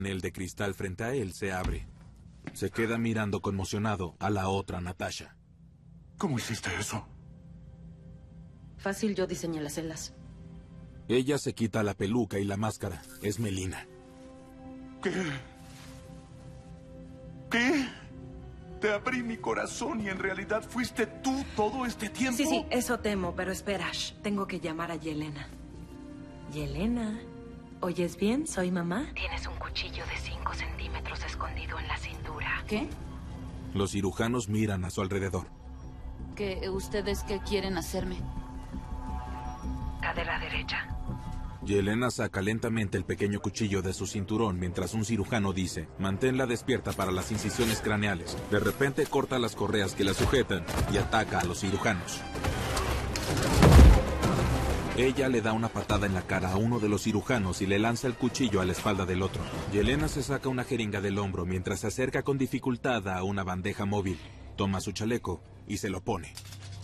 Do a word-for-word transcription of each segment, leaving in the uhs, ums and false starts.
El de cristal frente a él se abre. Se queda mirando conmocionado a la otra Natasha. ¿Cómo hiciste eso? Fácil, yo diseñé las celdas. Ella se quita la peluca y la máscara. Es Melina. ¿Qué? ¿Qué? Te abrí mi corazón y en realidad fuiste tú todo este tiempo. Sí, sí, eso temo, pero espera, Ash. Tengo que llamar a Yelena. Yelena, ¿oyes bien? ¿Soy mamá? Tienes un cuchillo de cinco centímetros escondido en la cintura. ¿Qué? Los cirujanos miran a su alrededor. ¿Qué, ustedes qué quieren hacerme? Cadera derecha. Yelena saca lentamente el pequeño cuchillo de su cinturón mientras un cirujano dice, manténla despierta para las incisiones craneales. De repente corta las correas que la sujetan y ataca a los cirujanos. Ella le da una patada en la cara a uno de los cirujanos y le lanza el cuchillo a la espalda del otro. Yelena se saca una jeringa del hombro mientras se acerca con dificultad a una bandeja móvil. Toma su chaleco y se lo pone.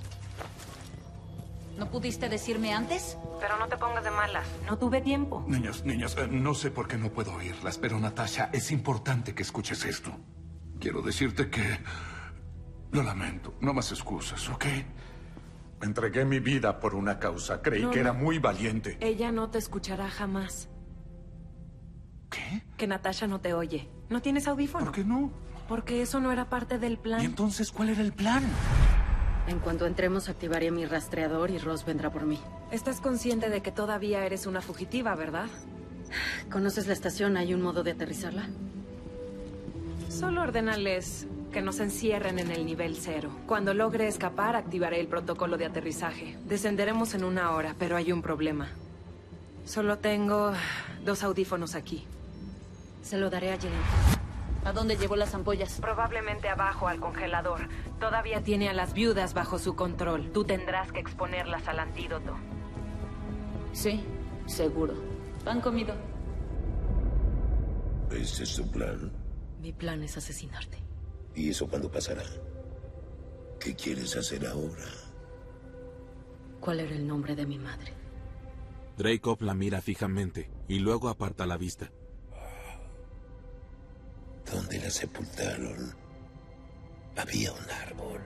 ¿No pudiste decirme antes? Pero no te pongas de malas. No tuve tiempo. Niñas, niñas, eh, no sé por qué no puedo oírlas, pero Natasha, es importante que escuches esto. Quiero decirte que... Lo lamento, no más excusas, ¿ok? Entregué mi vida por una causa, creí No, que no. era muy valiente. Ella no te escuchará jamás. ¿Qué? Que Natasha no te oye. ¿No tienes audífono? ¿Por qué no? Porque eso no era parte del plan. ¿Y entonces cuál era el plan? En cuanto entremos, activaré mi rastreador y Ross vendrá por mí. Estás consciente de que todavía eres una fugitiva, ¿verdad? ¿Conoces la estación? ¿Hay un modo de aterrizarla? Solo ordénales que nos encierren en el nivel cero. Cuando logre escapar, activaré el protocolo de aterrizaje. Descenderemos en una hora, pero hay un problema. Solo tengo dos audífonos aquí. Se lo daré a Jenny. ¿A dónde llevó las ampollas? Probablemente abajo al congelador. Todavía tiene a las viudas bajo su control. Tú tendrás que exponerlas al antídoto. Sí, seguro. ¿Han comido? ¿Este es tu plan? Mi plan es asesinarte. ¿Y eso cuándo pasará? ¿Qué quieres hacer ahora? ¿Cuál era el nombre de mi madre? Dreykov la mira fijamente y luego aparta la vista. ¿Dónde la sepultaron? Había un árbol.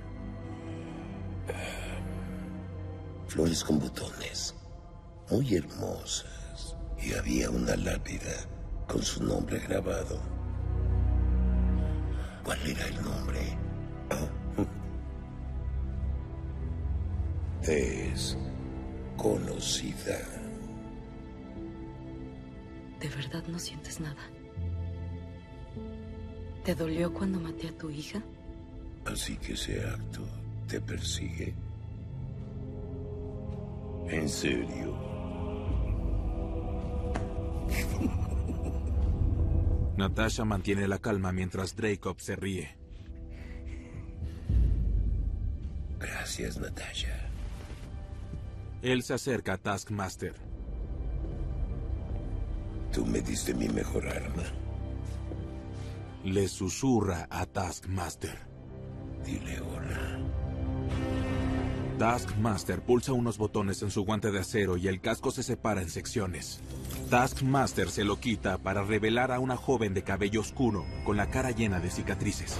Flores con botones, muy hermosas. Y había una lápida con su nombre grabado. ¿Cuál era el nombre? Ah. Es conocida. ¿De verdad no sientes nada? ¿Te dolió cuando maté a tu hija? Así que ese acto te persigue. ¿En serio? Natasha mantiene la calma mientras Dreykov se ríe. Gracias, Natasha. Él se acerca a Taskmaster. Tú me diste mi mejor arma. Le susurra a Taskmaster. Dile hola. Taskmaster pulsa unos botones en su guante de acero y el casco se separa en secciones. Taskmaster se lo quita para revelar a una joven de cabello oscuro con la cara llena de cicatrices.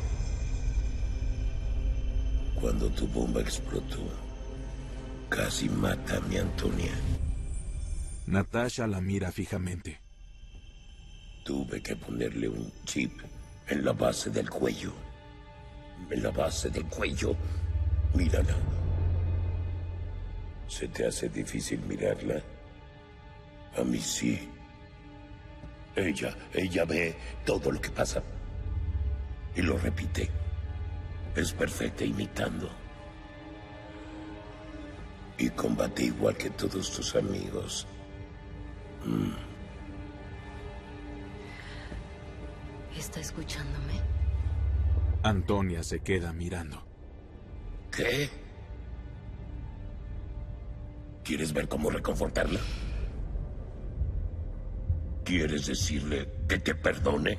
Cuando tu bomba explotó, casi mata a mi Antonia. Natasha la mira fijamente. Tuve que ponerle un chip en la base del cuello. En la base del cuello. Mírala. ¿Se te hace difícil mirarla? A mí sí. Ella, ella ve todo lo que pasa. Y lo repite. Es perfecta imitando. Y combate igual que todos tus amigos. Mm. ¿Está escuchándome? Antonia se queda mirando. ¿Qué? ¿Quieres ver cómo reconfortarla? ¿Quieres decirle que te perdone?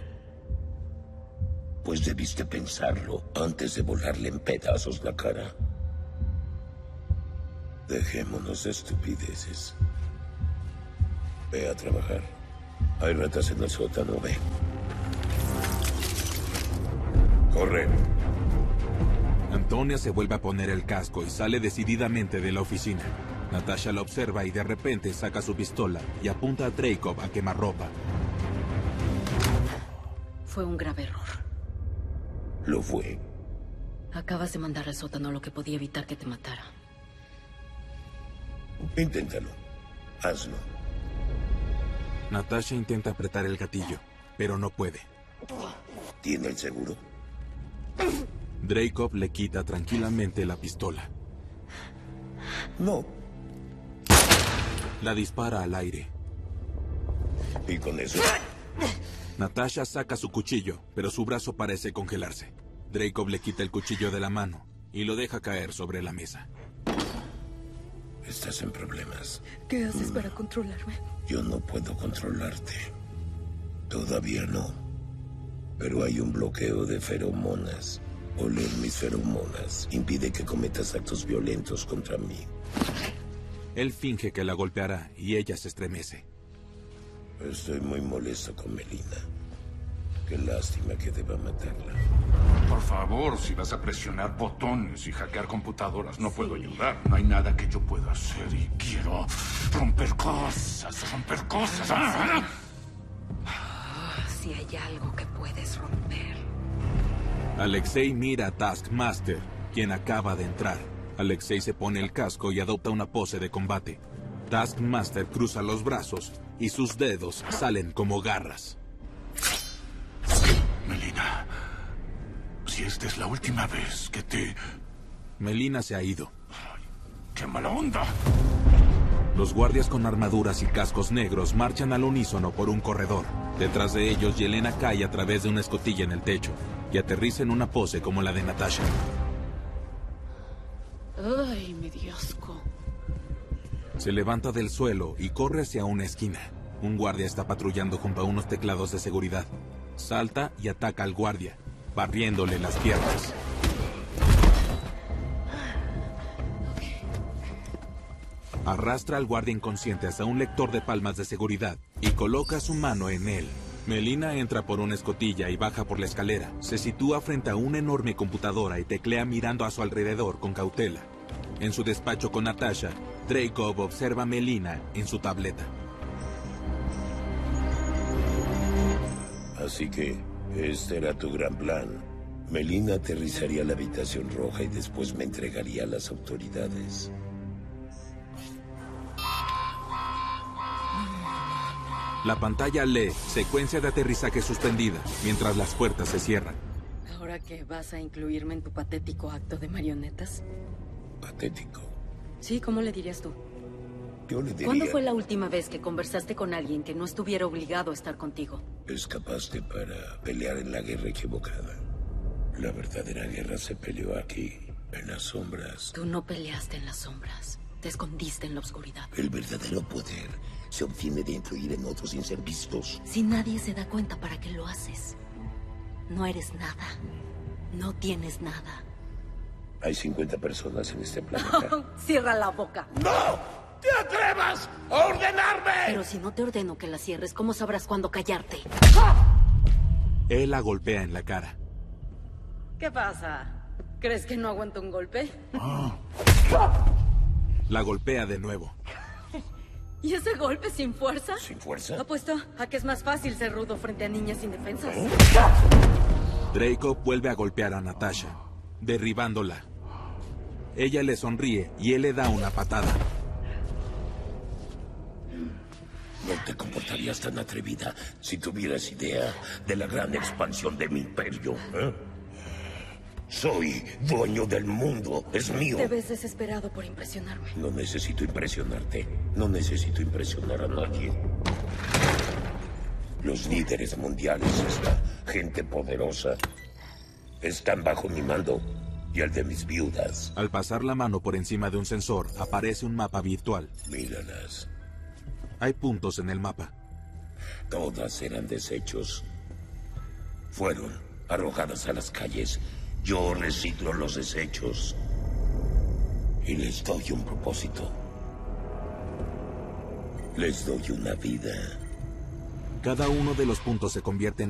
Pues debiste pensarlo antes de volarle en pedazos la cara. Dejémonos de estupideces. Ve a trabajar. Hay ratas en el sótano, ve. Corre. Antonia se vuelve a poner el casco y sale decididamente de la oficina. Natasha la observa y de repente saca su pistola y apunta a Dreykov a quemarropa. Fue un grave error. Lo fue. Acabas de mandar al sótano lo que podía evitar que te matara. Inténtalo. Hazlo. Natasha intenta apretar el gatillo, pero no puede. ¿Tiene el seguro? Dreykov le quita tranquilamente la pistola. No. La dispara al aire. ¿Y con eso? Natasha saca su cuchillo, pero su brazo parece congelarse. Dreykov le quita el cuchillo de la mano y lo deja caer sobre la mesa. Estás en problemas. ¿Qué haces para controlarme? Yo no puedo controlarte. Todavía no. Pero hay un bloqueo de feromonas. Oler mis feromonas impide que cometas actos violentos contra mí. Él finge que la golpeará y ella se estremece. Estoy muy molesto con Melina. Qué lástima que deba matarla. Por favor, si vas a presionar botones y hackear computadoras, no puedo ayudar. No hay nada que yo pueda hacer y quiero romper cosas, romper cosas. ¡Ah! Si hay algo que puedes romper. Alexei mira a Taskmaster, quien acaba de entrar. Alexei se pone el casco y adopta una pose de combate. Taskmaster cruza los brazos y sus dedos salen como garras. Melina, si esta es la última vez que te... Melina se ha ido. Ay, ¡qué mala onda! Los guardias con armaduras y cascos negros marchan al unísono por un corredor. Detrás de ellos, Yelena cae a través de una escotilla en el techo y aterriza en una pose como la de Natasha. Ay, me dio asco. Se levanta del suelo y corre hacia una esquina. Un guardia está patrullando junto a unos teclados de seguridad. Salta y ataca al guardia, barriéndole las piernas. Arrastra al guardia inconsciente hasta un lector de palmas de seguridad y coloca su mano en él. Melina entra por una escotilla y baja por la escalera. Se sitúa frente a una enorme computadora y teclea mirando a su alrededor con cautela. En su despacho con Natasha, Dreykov observa a Melina en su tableta. Así que, este era tu gran plan. Melina aterrizaría a la habitación roja y después me entregaría a las autoridades. La pantalla lee secuencia de aterrizaje suspendida, mientras las puertas se cierran. ¿Ahora que vas a incluirme en tu patético acto de marionetas? Patético. Sí, ¿cómo le dirías tú? Yo le diría... ¿Cuándo fue la última vez que conversaste con alguien que no estuviera obligado a estar contigo? Escapaste para pelear en la guerra equivocada. La verdadera guerra se peleó aquí, en las sombras. Tú no peleaste en las sombras. Te escondiste en la oscuridad. El verdadero poder se obtiene de influir en otros sin ser vistos. Si nadie se da cuenta, ¿para qué lo haces? No eres nada. No tienes nada. Hay cincuenta personas en este planeta. Cierra la boca. ¡No! ¡Te atrevas a ordenarme! Pero si no te ordeno que la cierres, ¿cómo sabrás cuándo callarte? Él la golpea en la cara. ¿Qué pasa? ¿Crees que no aguanto un golpe? La golpea de nuevo. ¿Y ese golpe sin fuerza? ¿Sin fuerza? Apuesto a que es más fácil ser rudo frente a niñas indefensas. Dreykov vuelve a golpear a Natasha, derribándola. Ella le sonríe y él le da una patada. No te comportarías tan atrevida si tuvieras idea de la gran expansión de mi imperio, ¿eh? Soy dueño del mundo, es mío. Te ves desesperado por impresionarme. No necesito impresionarte, no necesito impresionar a nadie. Los líderes mundiales, esta gente poderosa, están bajo mi mando y el de mis viudas. Al pasar la mano por encima de un sensor, aparece un mapa virtual. Míralas. Hay puntos en el mapa. Todas eran desechos. Fueron arrojadas a las calles. Yo reciclo los desechos y les doy un propósito. Les doy una vida. Cada uno de los puntos se convierte en